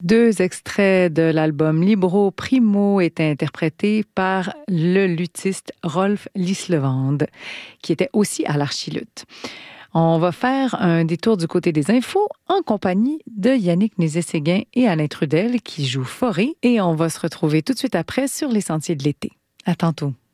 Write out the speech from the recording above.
2 extraits de l'album Libro Primo étaient interprétés par le luthiste Rolf Lislevand, qui était aussi à l'Archiluth. On va faire un détour du côté des infos en compagnie de Yannick Nézet-Séguin et Alain Trudel qui jouent Forêt et on va se retrouver tout de suite après sur les sentiers de l'été. À tantôt.